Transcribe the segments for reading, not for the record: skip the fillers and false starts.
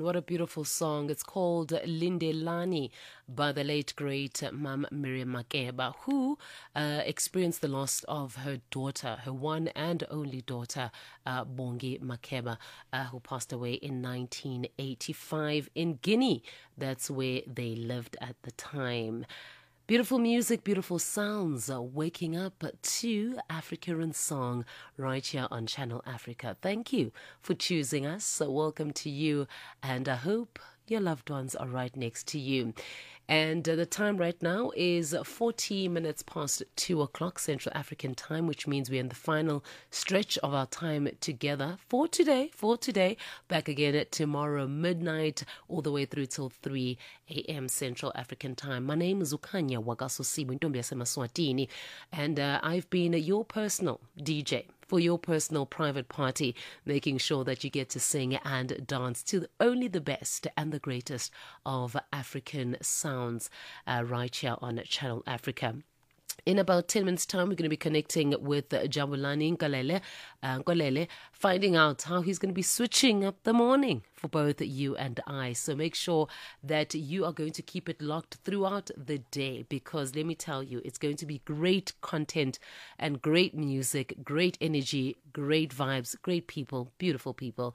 man, what a beautiful song. It's called Lindelani by the late, great Mam Miriam Makeba, who experienced the loss of her daughter, her one and only daughter, Bongi Makeba, who passed away in 1985 in Guinea. That's where they lived at the time. Beautiful music, beautiful sounds, waking up to Africa in Song right here on Channel Africa. Thank you for choosing us. So welcome to you, and I hope your loved ones are right next to you. And the time right now is 40 minutes past 2 o'clock Central African time, which means we're in the final stretch of our time together for today. Back again at tomorrow midnight, all the way through till 3 a.m. Central African time. My name is Ukanya Wagasosibu Ntombi Yasemaswatini, and I've been your personal DJ for your personal private party, making sure that you get to sing and dance to only the best and the greatest of African sounds right here on Channel Africa. In about 10 minutes' time, we're going to be connecting with Jabulani Nkolele, finding out how he's going to be switching up the morning for both you and I. So make sure that you are going to keep it locked throughout the day, because let me tell you, it's going to be great content and great music, great energy, great vibes, great people, beautiful people,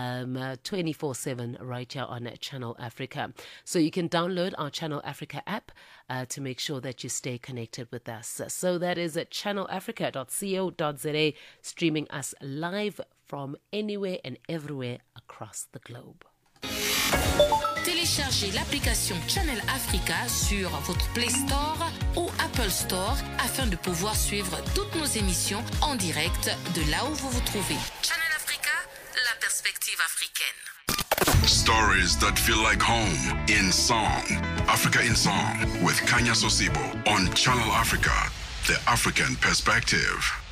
24/7 right here on Channel Africa. So you can download our Channel Africa app to make sure that you stay connected with us. So that is at channelafrica.co.za, streaming us live from anywhere and everywhere across the globe. Téléchargez l'application Channel Africa sur votre Play Store ou Apple Store afin de pouvoir suivre toutes nos émissions en direct de là où vous vous trouvez. Channel Africa, la perspective africaine. Stories that feel like home in song. Africa in Song with Kanya Sosibo on Channel Africa, the African perspective.